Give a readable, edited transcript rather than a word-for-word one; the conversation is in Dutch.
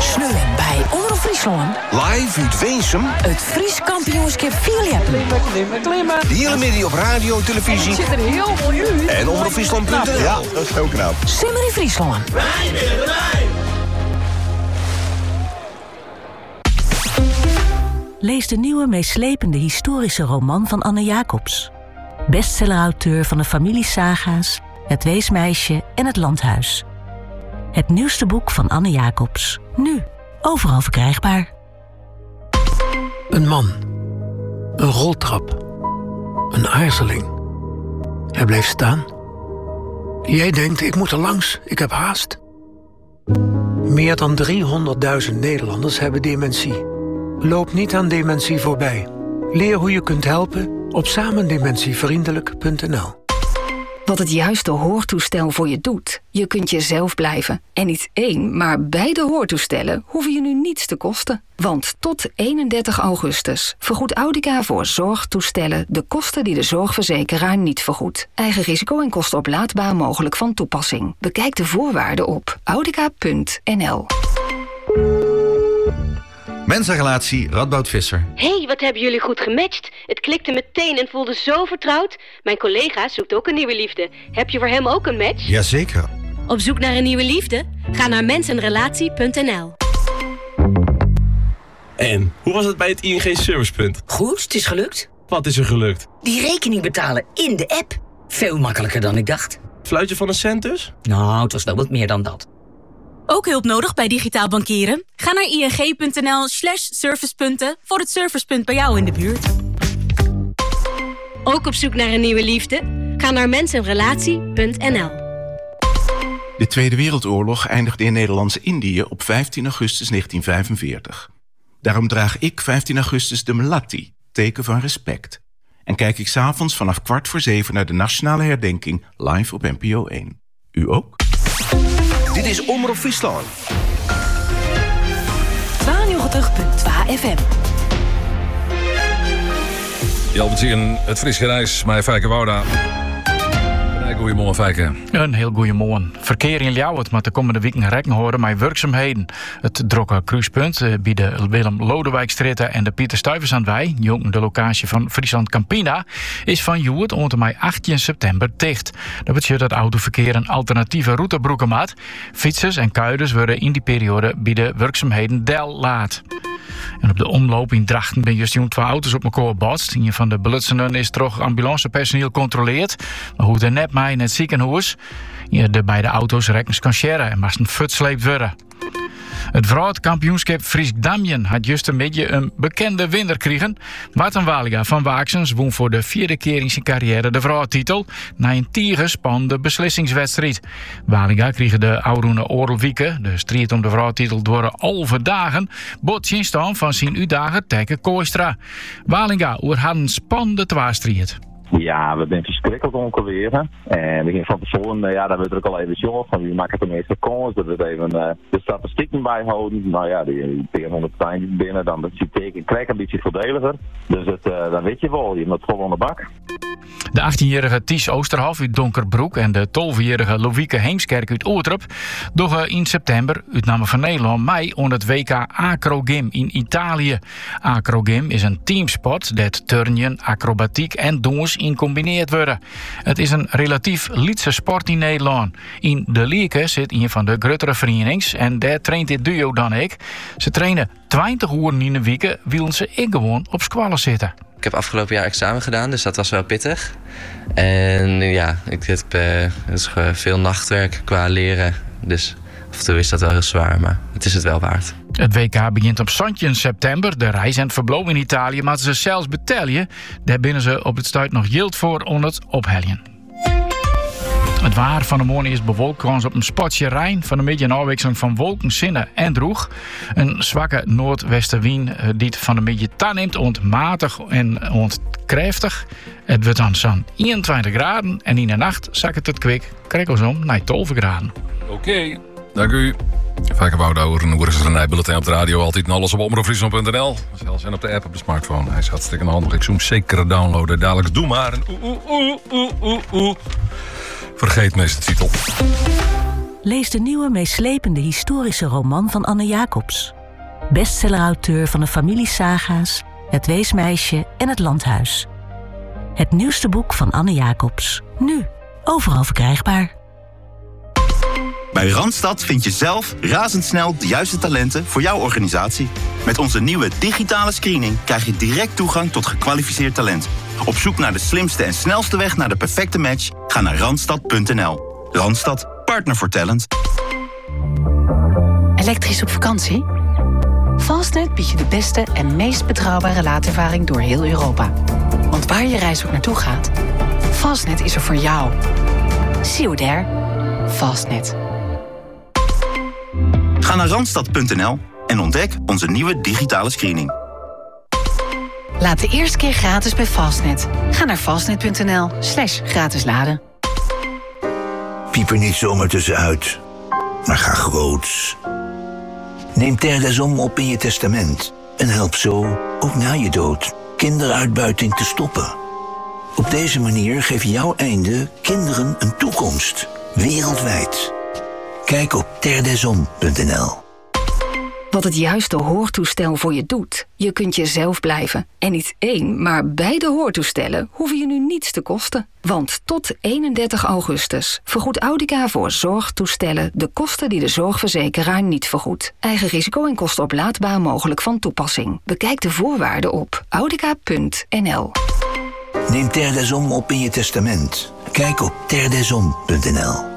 Sneeuwen bij Omroep Friesland. Live uit Weensum. Het Fries kampioenschap Vierleppen. De hele middag op radio, televisie. Zit er heel mooi uit. En omroepfriesland.nl. Ja, dat is heel knap. Simmer in Friesland. Wij willen wij. Lees de nieuwe, meeslepende historische roman van Anne Jacobs. Bestsellerauteur van de familiesaga's, Het Weesmeisje en Het Landhuis. Het nieuwste boek van Anne Jacobs. Nu, overal verkrijgbaar. Een man. Een roltrap. Een aarzeling. Hij bleef staan. Jij denkt, ik moet er langs, ik heb haast. Meer dan 300.000 Nederlanders hebben dementie. Loop niet aan dementie voorbij. Leer hoe je kunt helpen op samendementievriendelijk.nl. Wat het juiste hoortoestel voor je doet. Je kunt jezelf blijven. En niet één, maar beide hoortoestellen hoeven je nu niets te kosten. Want tot 31 augustus vergoedt Audica voor zorgtoestellen de kosten die de zorgverzekeraar niet vergoedt. Eigen risico en kosten oplaadbaar mogelijk van toepassing. Bekijk de voorwaarden op audica.nl. Mensenrelatie Radboud Visser. Hey, wat hebben jullie goed gematcht. Het klikte meteen en voelde zo vertrouwd. Mijn collega zoekt ook een nieuwe liefde. Heb je voor hem ook een match? Jazeker. Op zoek naar een nieuwe liefde? Ga naar mensenrelatie.nl. En, hoe was het bij het ING Servicepunt? Goed, het is gelukt. Wat is er gelukt? Die rekening betalen in de app. Veel makkelijker dan ik dacht. Fluitje van een cent dus? Nou, het was wel wat meer dan dat. Ook hulp nodig bij digitaal bankieren? Ga naar ing.nl/servicepunten voor het servicepunt bij jou in de buurt. Ook op zoek naar een nieuwe liefde? Ga naar mensenrelatie.nl. De Tweede Wereldoorlog eindigde in Nederlands-Indië op 15 augustus 1945. Daarom draag ik 15 augustus de Melatti, teken van respect. En kijk ik 's avonds vanaf 6:15 naar de nationale herdenking live op NPO 1. U ook? Dit is Omroep Friesland. 92.2 FM. Je albert zien het Friese reis, maar Fijke Wouda. Goedemorgen, Fijke. Een heel goeiemorgen. Verkeer in Ljouwert moet de komende weken rekening houden met werkzaamheden. Het Drokke Kruispunt bij de Willem Lodewijkstraat en de Pieter Stuyvesantweg, de locatie van Friesland Campina, is van Joert onder mei 18 september dicht. Dat betekent dat autoverkeer een alternatieve route broeken maakt. Fietsers en kuiders worden in die periode bij de werkzaamheden del laat. En op de omloop in Drachten ben juist 2 auto's op elkaar gebotst. Een van de belutsenden is toch ambulancepersoneel gecontroleerd. Maar hoe er net mij in het ziekenhuis. De beide auto's rekens kan sharen en moesten futsleept worden. Het vrouwenkampioenschap Fries Damien had juist een beetje een bekende winnaar kregen. Marten Walinga van Waaksens won voor de 4e keer in zijn carrière de vrouwentitel na een spannende beslissingswedstrijd. Walinga kreeg de Auroene Orelwieke, de strijd om de vrouwentitel door halve dagen, botje staan van zijn uitdager tegen Kooistra. Walinga had een spannende twaarstrijd. Ja, we zijn verschrikkelijk ongeveer. En we gingen van tevoren, daar werd er ook al even jongen van wie maakt het de meeste kans. Dat we even de statistieken bijhouden. Nou ja, die tegen 100 pijn binnen, dan dat je teken krijgt een beetje voordeliger. Dus dan weet je wel, je moet vol aan de bak. De 18-jarige Ties Oosterhof uit Donkerbroek en de 12-jarige Lovieke Heemskerk uit Oortrup doggen in september uitname van Nederland mei onder het WK Acrogym in Italië. Acrogym is een teamsport dat turnen, acrobatiek en dans in combineerd worden. Het is een relatief lietse sport in Nederland. In De Lieke zit een van de grotere verenigings en daar traint dit duo dan ik. Ze trainen 20 uur in de week, willen ze gewoon op squallen zitten. Ik heb afgelopen jaar examen gedaan, dus dat was wel pittig. En ja, het is veel nachtwerk qua leren. Dus af en toe is dat wel heel zwaar, maar het is het wel waard. Het WK begint op Zandje in september. De reis en het verblijf in Italië maar ze zelfs betalen. Daar binnen ze op het stuit nog yield voor om het opheljen. Het waar van de morgen is bewolkt, kans op een spatje Rijn. Van de middag een afwisseling van wolken, zinnen en droeg. Een zwakke noordwestenwind die het van de middag toeneemt, ontmatig en ontkrachtig. Het wordt dan zo'n 21 graden en in de nacht zakt het kwik, krijgen om naar 12 graden. Oké, dank u. Fijke Wouda, een Renij Bulletin op de radio. Altijd en alles op omroepfriesland.nl. Zelfs en op de app op de smartphone. Hij is hartstikke handig. Ik zoom zeker downloaden. Dadelijk doe maar. Vergeet meest de titel. Lees de nieuwe meeslepende historische roman van Anne Jacobs. Bestsellerauteur van de familiesaga's, Het Weesmeisje en Het Landhuis. Het nieuwste boek van Anne Jacobs. Nu, overal verkrijgbaar. Bij Randstad vind je zelf razendsnel de juiste talenten voor jouw organisatie. Met onze nieuwe digitale screening krijg je direct toegang tot gekwalificeerd talent. Op zoek naar de slimste en snelste weg naar de perfecte match? Ga naar randstad.nl. Randstad, partner voor talent. Elektrisch op vakantie? Fastnet biedt je de beste en meest betrouwbare laadervaring door heel Europa. Want waar je reis ook naartoe gaat, Fastnet is er voor jou. See you there. Fastnet. Ga naar randstad.nl en ontdek onze nieuwe digitale screening. Laat de eerste keer gratis bij Fastnet. Ga naar fastnet.nl/gratis laden. Piep er niet zomaar tussenuit, maar ga groots. Neem Terre des Hommes op in je testament en help zo, ook na je dood, kinderuitbuiting te stoppen. Op deze manier geef je jouw einde kinderen een toekomst, wereldwijd. Kijk op terredeshommes.nl. Wat het juiste hoortoestel voor je doet. Je kunt jezelf blijven. En niet één, maar beide hoortoestellen hoeven je nu niets te kosten. Want tot 31 augustus vergoedt Audica voor zorgtoestellen de kosten die de zorgverzekeraar niet vergoedt. Eigen risico en kosten oplaadbaar mogelijk van toepassing. Bekijk de voorwaarden op audica.nl. Neem Terre des Hommes op in je testament. Kijk op terredeshommes.nl.